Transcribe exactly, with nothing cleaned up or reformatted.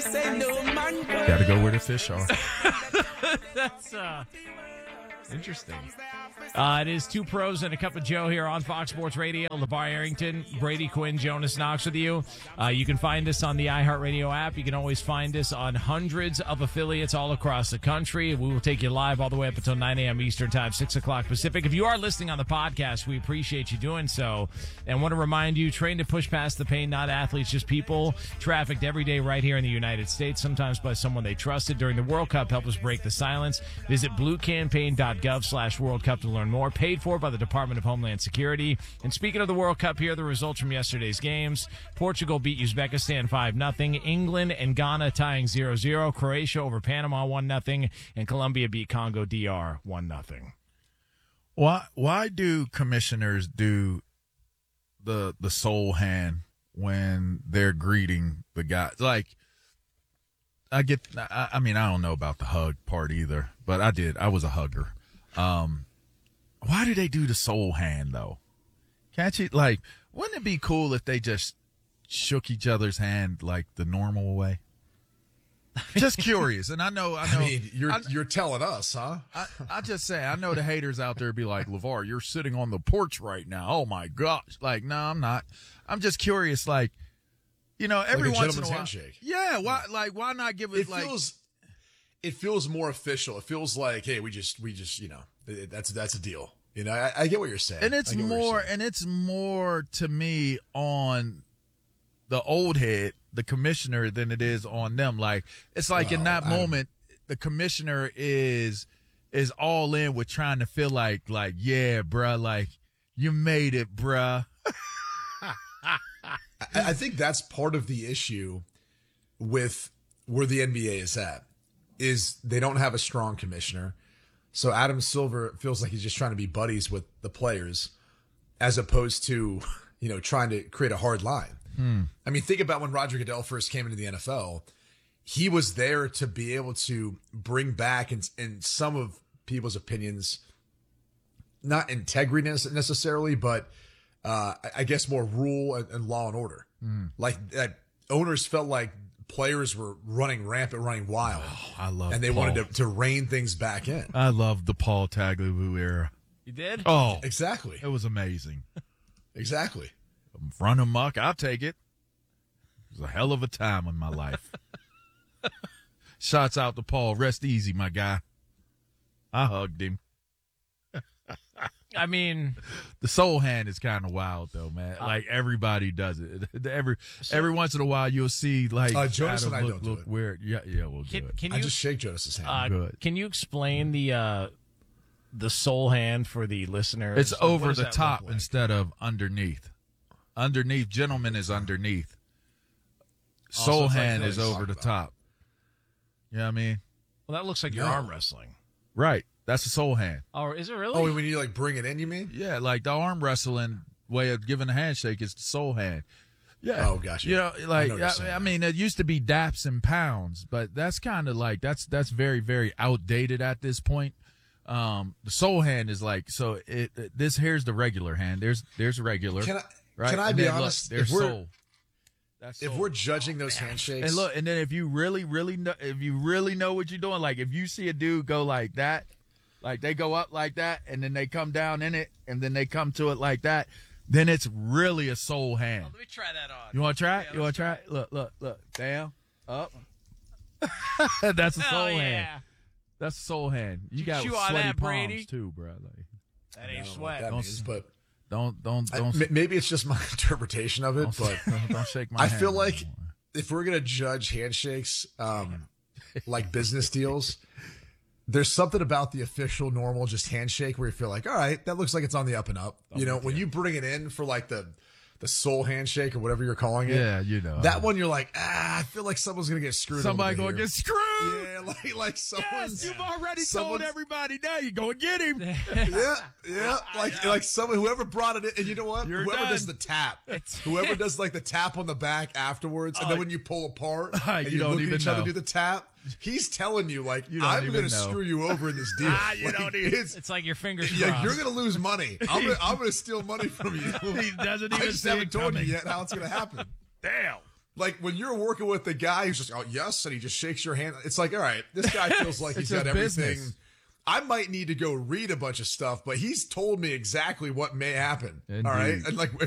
Gotta go where the fish are. That's uh, interesting. Uh, it is Two Pros and a Cup of Joe here on Fox Sports Radio. LeVar Arrington, Brady Quinn, Jonas Knox with you. Uh, you can find us on the iHeartRadio app. You can always find us on hundreds of affiliates all across the country. We will take you live all the way up until nine a.m. Eastern Time, six o'clock Pacific. If you are listening on the podcast, we appreciate you doing so. And want to remind you, train to push past the pain, not athletes, just people trafficked every day right here in the United States, sometimes by someone they trusted. During the World Cup, help us break the silence. Visit bluecampaign.gov slash World Cup to learn more. Paid for by the Department of Homeland Security. And speaking of the World Cup, here are the results from yesterday's games. Portugal beat Uzbekistan five nothing. England and Ghana tying zero zero. Croatia over Panama one nothing. And Colombia beat Congo D R one nothing. Why why do commissioners do the the soul hand when they're greeting the guy? Like, I get, I, I mean, I don't know about the hug part either, but I did. I was a hugger. Um, why do they do the soul hand though? Can't you, like, wouldn't it be cool if they just shook each other's hand like the normal way? Just curious. And I know, I know. I mean, you're, I, you're telling us, huh? I, I just say, I know the haters out there be like, LeVar, you're sitting on the porch right now. Oh my gosh. Like, no, I'm not. I'm just curious. Like, you know, every like a once in a while. handshake. Yeah. Why, like, why not give it, it like, feels, it feels more official. It feels like, hey, we just, we just, you know, that's, that's a deal. You know, I, I get what you're saying. and it's more, and it's more to me on the old head, the commissioner, than it is on them. Like, it's like well, in that I, moment, the commissioner is, is all in with trying to feel like, like, yeah, bruh, like, you made it, bruh. I, I think that's part of the issue with where the N B A is at, is they don't have a strong commissioner. So Adam Silver feels like he's just trying to be buddies with the players as opposed to, you know, trying to create a hard line. Hmm. I mean, think about when Roger Goodell first came into the N F L. He was there to be able to bring back, in, in some of people's opinions, not integrity necessarily, but uh, I guess more rule and, and law and order. Hmm. Like that, owners felt like players were running rampant, running wild. Oh, I love and they Paul. wanted to, to rein things back in. I love the Paul Tagliabue era. You did? Oh, exactly. It was amazing. Exactly. Run amok, I'll take it. It was a hell of a time in my life. Shots out to Paul. Rest easy, my guy. I hugged him. I mean, the soul hand is kind of wild, though, man. Like, everybody does it. Every so, every once in a while, you'll see, like, uh, Jonas and I look, don't do look it. weird. Yeah, yeah, we'll can, do it. Can you, I just shake Jonas's hand. Uh, Good. Can you explain the uh, the soul hand for the listeners? It's like, over what the does that top look like? instead of underneath. Underneath, gentleman is underneath. Soul Also, hand like is what he's over the talking about. top. You know what I mean? Well, that looks like you're No. arm wrestling. Right. That's a soul hand. Oh, is it really? Oh, when you like bring it in, you mean? Yeah, like the arm wrestling way of giving a handshake is the soul hand. Yeah. Oh, gotcha. You know, like, I know what you're I, saying. I mean, it used to be daps and pounds, but that's kind of like, that's, that's very, very outdated at this point. Um, the soul hand is like, so it, it this, here's the regular hand. There's, there's regular. Can I, right? can I And be then, honest? Look, there's if we're, soul. That's if soul. we're judging those handshakes, And look, and then if you really, really know, if you really know what you're doing, like if you see a dude go like that, like they go up like that, and then they come down in it, and then they come to it like that, then it's really a soul hand. Oh, let me try that on. You want to try it? Yeah, You want to try it? Look, look, look. Down, up. That's a soul oh, yeah. hand. That's a soul hand. You Did got you sweaty on that, palms Brady? too, bro. Like, That I ain't don't know what sweat. that Don't means, s- but don't, don't, I- don't. m- maybe it's just my interpretation of it. don't, But don't, don't shake my I hand feel like anymore. if we're gonna judge handshakes um, like business deals, there's something about the official, normal, just handshake where you feel like, all right, that looks like it's on the up and up. You know, when you bring it in for like the the soul handshake or whatever you're calling it, Yeah, you know that one, you're like, ah, I feel like someone's gonna get screwed. Somebody a gonna little bit get screwed. here. Yeah, like like someone's. Yes, you've already told someone's- everybody. Now you go and get him. Yeah, yeah, like like someone whoever brought it in, and you know what? You're whoever done. does the tap, whoever does like the tap on the back afterwards, and then when you pull apart and you you, don't look even at each other know. do the tap, he's telling you like, You don't I'm even going to know. screw you over in this deal. Ah, you Like, don't even- it's, It's like your fingers crossed. yeah, you're going to lose money. I'm going to I'm going to steal money from you. He doesn't I even just see haven't it told coming. you yet how it's going to happen. Damn. Like when you're working with the guy who's just, oh, yes, and he just shakes your hand. It's like, all right, this guy feels like he's It's got a everything. business. I might need to go read a bunch of stuff, but he's told me exactly what may happen. Indeed. All right. And like,